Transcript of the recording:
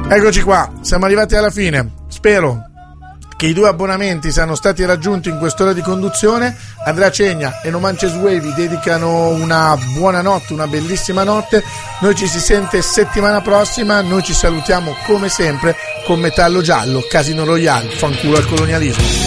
Eccoci qua, siamo arrivati alla fine. Spero che i 2 abbonamenti siano stati raggiunti in quest'ora di conduzione. Andrea Cegna e No Manches Way vi dedicano una buona notte, una bellissima notte. Noi ci si sente settimana prossima. Noi ci salutiamo come sempre con Metallo Giallo, Casino Royale, fanculo al colonialismo.